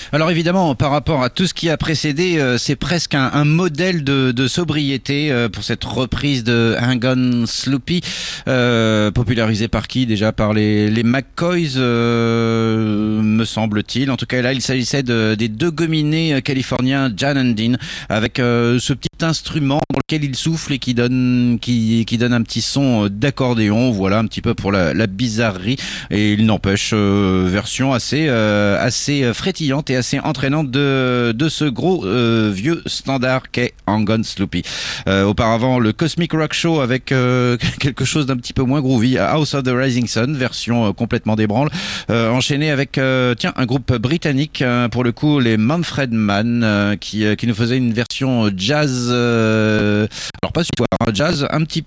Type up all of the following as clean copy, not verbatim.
Alors évidemment, par rapport à tout ce qui a précédé, c'est presque un modèle de sobriété pour cette reprise de Hang On Sloopy, popularisée par qui déjà? Par les McCoys, me semble-t-il. En tout cas, là, il s'agissait des deux gominés californiens Jan and Dean, avec ce petit instrument dans lequel il souffle et qui donne un petit son d'accordéon. Voilà un petit peu pour la bizarrerie. Et il n'empêche, version assez frétillante et assez entraînante de ce gros vieux standard qu'est Hang On Sloopy. Auparavant, le Cosmic Rock Show avec quelque chose d'un petit peu moins groovy, House of the Rising Sun, version complètement débranle, enchaîné avec un groupe britannique, pour le coup les Manfred Mann, qui nous faisait une version jazz, alors pas super jazz, un petit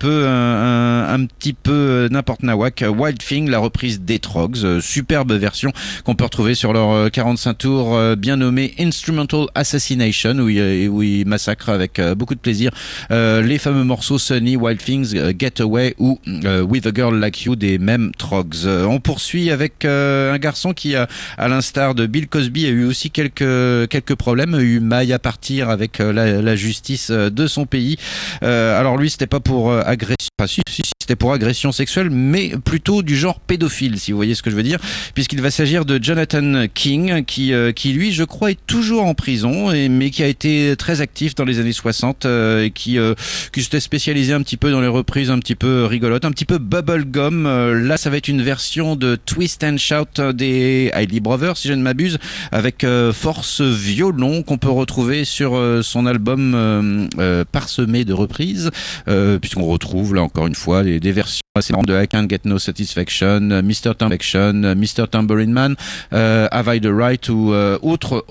peu n'importe nawak, Wild Thing, la reprise des Trogs, superbe version qu'on peut retrouver sur leur 45 tours bien nommé Instrumental Assassination, où ils massacrent avec beaucoup de plaisir les fameux morceaux Sunny, Wild Things, Getaway ou With a Girl Like You des mêmes Trogs. On poursuit avec un garçon qui, à l'instar de Bill Cosby, a eu aussi quelques problèmes, a eu maille à partir avec la justice de son pays. Alors lui, c'était pas pour agression, c'était pour agression sexuelle, mais plutôt du genre pédophile, si vous voyez ce que je veux dire, puisqu'il va s'agir de Jonathan King, qui lui, je crois, est toujours en prison, mais qui a été très actif dans les années 60, et qui s'était spécialisé un petit peu dans les reprises un petit peu rigolotes, un petit peu bubblegum. Là, ça va être une version de Twist and Shout des Isley Brothers, si je ne m'abuse, avec force violon qu'on peut retrouver sur son album parsemé de reprises, puisqu'on retrouve là encore une fois des versions assez marrantes de I Can't Get No Satisfaction, Mr. Tambourine Man, Have I the Right ou autre